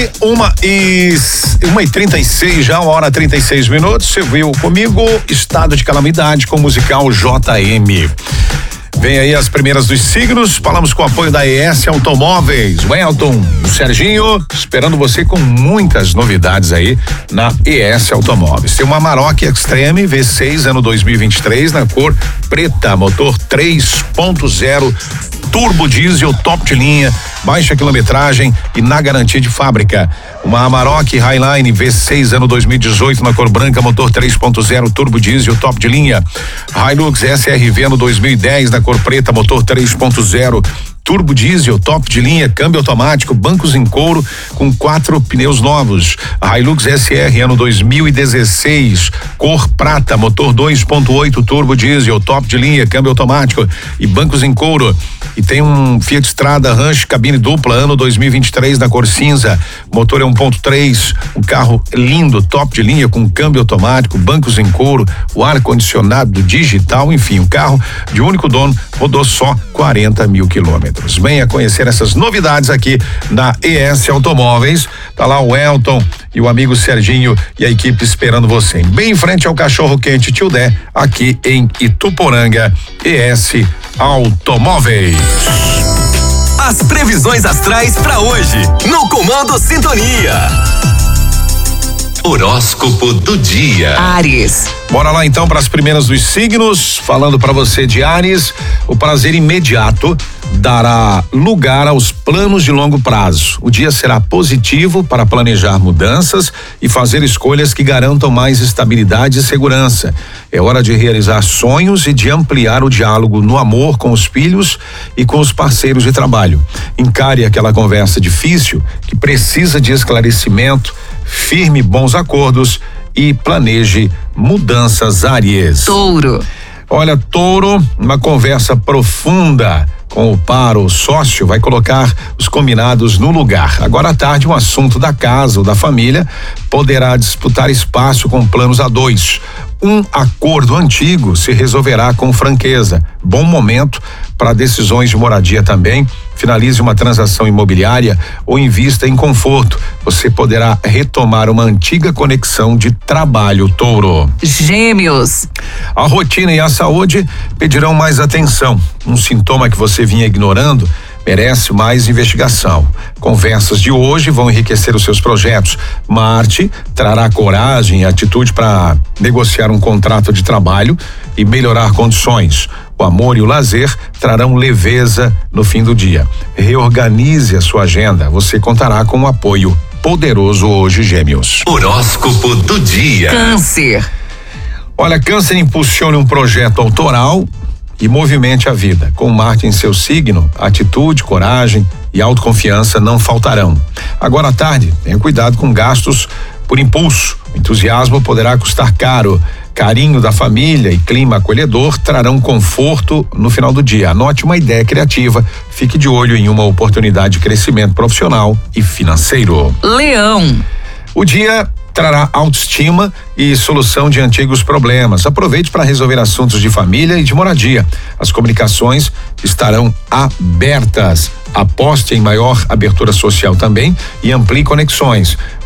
aqui, 1h36 já, 1h36. Você viu comigo Estado de Calamidade com o musical JM. Vem aí as primeiras dos signos, falamos com o apoio da ES Automóveis. O Elton e o Serginho esperando você com muitas novidades aí na ES Automóveis. Tem uma Amarok Extreme V6 ano 2023 na cor preta, motor 3.0 turbo diesel top de linha, baixa quilometragem e na garantia de fábrica. Uma Amarok Highline V6 ano 2018 na cor branca, motor 3.0 turbo diesel top de linha. Hilux SRV ano 2010 na cor preta, motor 3.0 turbo diesel top de linha, câmbio automático, bancos em couro com 4 pneus novos. Hilux SR ano 2016 cor prata, motor 2.8 turbo diesel top de linha, câmbio automático e bancos em couro. E tem um Fiat Strada Ranch cabine dupla ano 2023 na cor cinza, motor é 1.3, um carro lindo, top de linha com câmbio automático, bancos em couro, o ar condicionado digital, enfim, um carro de único dono, rodou só 40 mil quilômetros. Venha conhecer essas novidades aqui na ES Automóveis. Tá lá o Elton e o amigo Serginho e a equipe esperando você. Bem em frente ao Cachorro Quente Tio Dé, aqui em Ituporanga. ES Automóveis. As previsões astrais para hoje, no Comando Sintonia. Horóscopo do dia. Áries. Bora lá então para as primeiras dos signos. Falando para você de Áries, o prazer imediato dará lugar aos planos de longo prazo. O dia será positivo para planejar mudanças e fazer escolhas que garantam mais estabilidade e segurança. É hora de realizar sonhos e de ampliar o diálogo no amor com os filhos e com os parceiros de trabalho. Encare aquela conversa difícil que precisa de esclarecimento, firme bons acordos e planeje mudanças. Áries. Touro. Olha, Touro, uma conversa profunda com o par ou sócio vai colocar os combinados no lugar. Agora à tarde, um assunto da casa ou da família poderá disputar espaço com planos a dois. Um acordo antigo se resolverá com franqueza. Bom momento para decisões de moradia também. Finalize uma transação imobiliária ou invista em conforto. Você poderá retomar uma antiga conexão de trabalho, Touro. Gêmeos. A rotina e a saúde pedirão mais atenção. Um sintoma que você vinha ignorando merece mais investigação. Conversas de hoje vão enriquecer os seus projetos. Marte trará coragem e atitude para negociar um contrato de trabalho e melhorar condições. O amor e o lazer trarão leveza no fim do dia. Reorganize a sua agenda. Você contará com um apoio poderoso hoje, Gêmeos. Horóscopo do dia. Câncer. Olha, Câncer, impulsione um projeto autoral e movimente a vida. Com Marte em seu signo, atitude, coragem e autoconfiança não faltarão. Agora à tarde, tenha cuidado com gastos por impulso. O entusiasmo poderá custar caro. Carinho da família e clima acolhedor trarão conforto no final do dia. Anote uma ideia criativa, fique de olho em uma oportunidade de crescimento profissional e financeiro. Leão. O dia trará autoestima e solução de antigos problemas. Aproveite para resolver assuntos de família e de moradia. As comunicações estarão abertas. Aposte em maior abertura social também e amplie conexões.